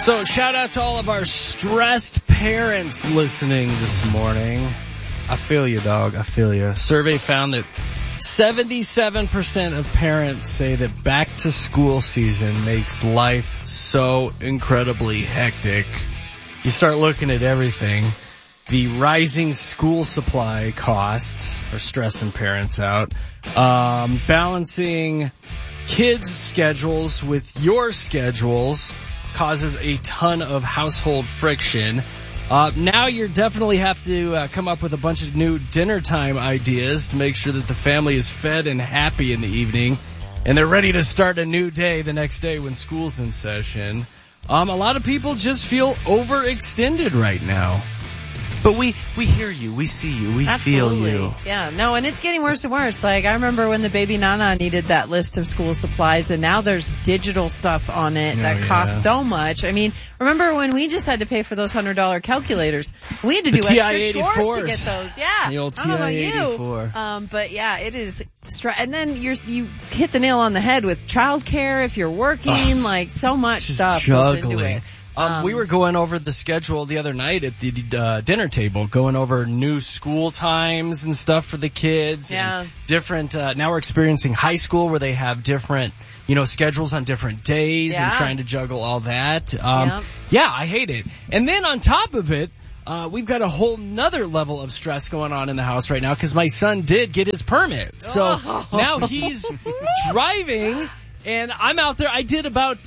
So shout out to all of our stressed parents listening this morning. I feel you, dog. I feel you. Survey found that 77% of parents say that back to school season makes life so incredibly hectic. You start looking at everything. The rising school supply costs are stressing parents out. Balancing kids' schedules with your schedules causes a ton of household friction. Now you definitely have to come up with a bunch of new dinner time ideas to make sure that the family is fed and happy in the evening, and they're ready to start a new day the next day when school's in session. A lot of people just feel overextended right now. But we hear you, we see you, we Absolutely. feel you. Yeah, no, and it's getting worse and worse. Like, I remember when the baby Nana needed that list of school supplies, and now there's digital stuff on it that costs so much. I mean, remember when we just had to pay for those $100 calculators? We had to do extra chores to get those. Yeah. The old TI-84. I don't know about you. But yeah, it is and then you hit the nail on the head with childcare if you're working, like so much stuff goes into it. We were going over the schedule the other night at the dinner table, going over new school times and stuff for the kids. Yeah. And different, now we're experiencing high school where they have different, schedules on different days and trying to juggle all that. Yeah, I hate it. And then on top of it, we've got a whole nother level of stress going on in the house right now because my son did get his permit. So now he's driving. And I'm out there. I did about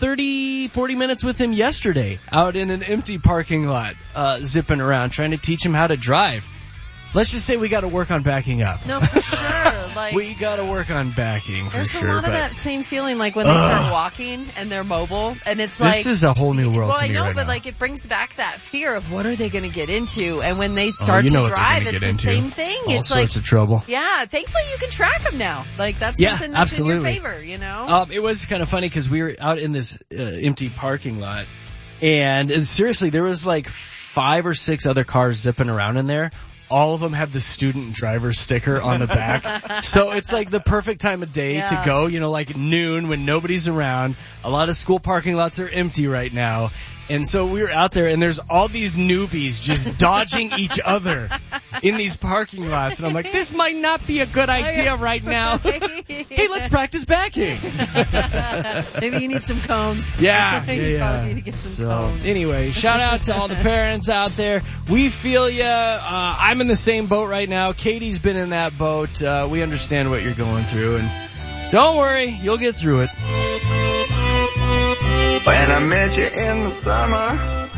40 minutes with him yesterday out in an empty parking lot, zipping around, trying to teach him how to drive. Let's just say we got to work on backing up. No, for sure. Like, we got to work on backing, for sure. There's a lot of that same feeling, like when they start walking and they're mobile, and it's like... This is a whole new world to me right now. Well, I know, but like it brings back that fear of what are they going to get into, and when they start to drive, it's the same thing. All sorts of trouble. Yeah, thankfully you can track them now. Like, that's something that's in your favor, It was kind of funny because we were out in this empty parking lot, and seriously, there was like 5 or 6 other cars zipping around in there. All of them have the student driver sticker on the back. So it's like the perfect time of day to go, like noon when nobody's around. A lot of school parking lots are empty right now. And so we were out there, and there's all these newbies just dodging each other in these parking lots. And I'm like, this might not be a good idea right now. Hey, let's practice backing. Maybe you need some cones. Yeah. You probably need to get some cones. Anyway, shout out to all the parents out there. We feel you. I'm in the same boat right now. Katie's been in that boat. We understand what you're going through. And don't worry, you'll get through it. When I met you in the summer,